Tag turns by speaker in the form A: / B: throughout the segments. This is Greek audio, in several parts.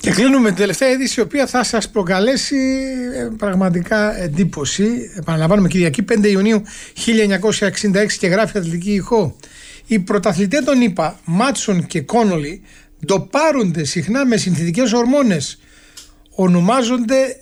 A: Και κλείνουμε την τελευταία είδηση, η οποία θα σας προκαλέσει πραγματικά εντύπωση. Επαναλαμβάνουμε, Κυριακή 5 Ιουνίου 1966 και γράφει αθλητική ηχό. Οι πρωταθλητές των ΗΠΑ, Μάτσον και Κόνολι, ντοπάρονται συχνά με συνθετικές ορμόνες. Ονομάζονται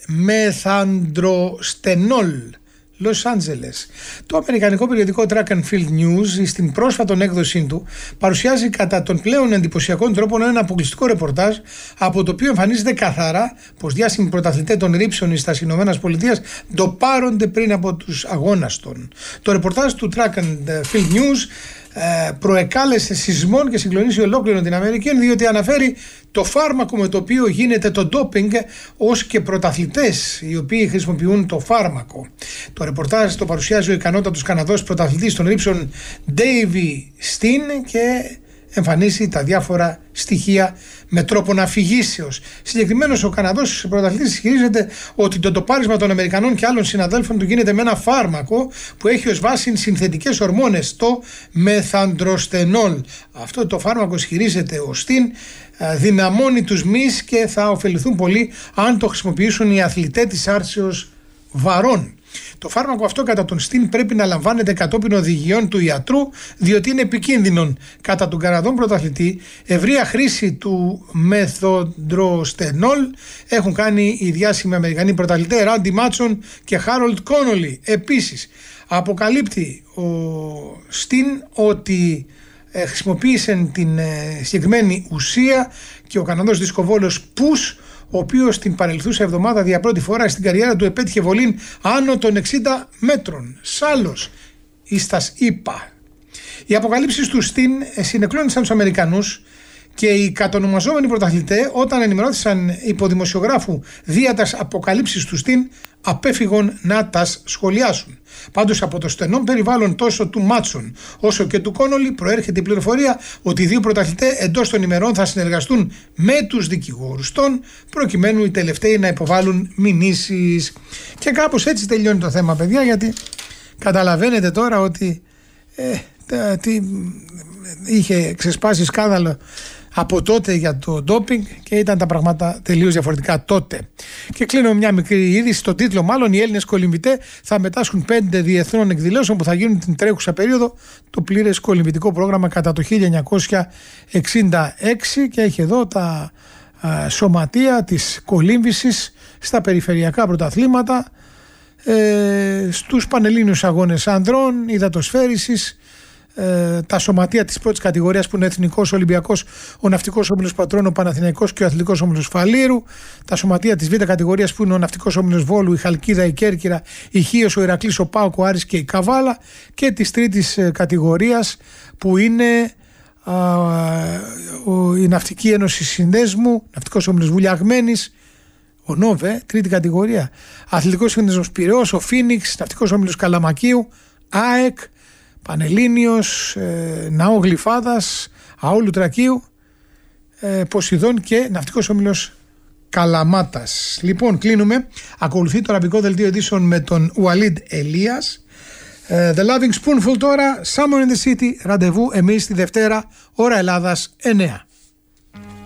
A: μεθαντροστενόλ. Los Angeles. Το αμερικανικό περιοδικό Track and Field News στην πρόσφατον έκδοσή του παρουσιάζει κατά των πλέον εντυπωσιακών τρόπων ένα αποκλειστικό ρεπορτάζ, από το οποίο εμφανίζεται καθαρά πως διάσημοι πρωταθλητές των ρήψεων στα ΗΠΑ ντοπάρονται πριν από τους αγώνας των. Το ρεπορτάζ του Track and Field News προεκάλεσε σεισμών και συγκλονίσει ολόκληρο την Αμερική, διότι αναφέρει το φάρμακο με το οποίο γίνεται το ντόπινγκ ως και πρωταθλητές οι οποίοι χρησιμοποιούν το φάρμακο. Το ρεπορτάζ το παρουσιάζει ο ικανότατος Καναδός πρωταθλητής των ρήψεων Davy Steen και εμφανίσει τα διάφορα στοιχεία με τρόπο αφηγήσεως. Συγκεκριμένως, ο Καναδός πρωταθλητής ισχυρίζεται ότι το ντοπάρισμα των Αμερικανών και άλλων συναδέλφων του γίνεται με ένα φάρμακο που έχει ως βάση συνθετικές ορμόνες, το μεθαντροστενόλ. Αυτό το φάρμακο, ισχυρίζεται ο Στιν, δυναμώνει τους μυς και θα ωφεληθούν πολύ αν το χρησιμοποιήσουν οι αθλητές της άρσεως βαρών. Το φάρμακο αυτό, κατά τον Στιν, πρέπει να λαμβάνεται κατόπιν οδηγιών του ιατρού, διότι είναι επικίνδυνον. Κατά τον Καναδόν πρωταθλητή, ευρεία χρήση του μεθαντροστενόλ έχουν κάνει οι διάσημοι Αμερικανοί πρωταθλητές Ράντι Μάτσον και Χάρολντ Κόνολι. Επίσης, αποκαλύπτει ο Στιν ότι χρησιμοποίησε την συγκεκριμένη ουσία και ο Καναδός δισκοβόλος Πους, ο οποίος την παρελθούσα εβδομάδα για πρώτη φορά στην καριέρα του επέτυχε βολήν άνω των 60 μέτρων. Σάλος ίστας ΗΠΑ. Οι αποκαλύψεις του Στιν συνεκλώνησαν τους Αμερικανούς και οι κατονομαζόμενοι πρωταθλητές, όταν ενημερώθησαν υπό δημοσιογράφου δια τας αποκαλύψεις του Στιν, απέφυγαν να τας σχολιάσουν. Πάντως, από το στενό περιβάλλον τόσο του Μάτσον όσο και του Κόνολι προέρχεται η πληροφορία ότι οι δύο πρωταθλητές εντός των ημερών θα συνεργαστούν με τους δικηγόρους των, προκειμένου οι τελευταίοι να υποβάλουν μηνύσεις. Και κάπως έτσι τελειώνει το θέμα, παιδιά, γιατί καταλαβαίνετε τώρα ότι είχε ξεσπάσει σκάνδαλο από τότε για το ντόπινγκ και ήταν τα πράγματα τελείως διαφορετικά τότε. Και κλείνω μια μικρή είδηση. Στο τίτλο, μάλλον, οι Έλληνες κολυμβητές θα μετάσχουν 5 διεθνών εκδηλώσεων που θα γίνουν την τρέχουσα περίοδο, το πλήρες κολυμβητικό πρόγραμμα κατά το 1966, και έχει εδώ τα σωματεία της κολύμβησης στα περιφερειακά πρωταθλήματα, στους πανελλήνιους αγώνες ανδρών, υδατοσφαίρισης, τα σωματεία της πρώτης κατηγορίας που είναι Εθνικός, Ολυμπιακός, ο Ναυτικός Όμιλος Πατρών, ο Παναθηναϊκός και ο Αθλητικός Όμιλος Φαλήρου, τα σωματεία της Β' κατηγορίας που είναι ο Ναυτικός Όμιλος Βόλου, η Χαλκίδα, η Κέρκυρα, η Χίος, ο Ηρακλής, ο ΠΑΟΚ, ο Άρης και η Καβάλα, και της τρίτης κατηγορίας που είναι η Ναυτική Ένωση Συνδέσμου, Ναυτικός Όμιλος Βουλιαγμένης, ο ΝΟΒΕ, τρίτη κατηγορία, Αθλητικός Σύνδεσμος Πειραιώς, ο Φίνιξ, Ναυτικός Όμιλος Καλαμακίου, ΑΕΚ, Πανελλήνιος, Ναό Γλυφάδας, ΑΟ Λουτρακίου, Ποσειδών και Ναυτικός Όμιλος Καλαμάτας. Λοιπόν, κλείνουμε. Ακολουθεί το αραβικό δελτίο ειδήσεων με τον Ουαλίντ Ελίας. The Loving Spoonful τώρα, Summer in the City, ραντεβού εμείς τη Δευτέρα, ώρα Ελλάδας 9.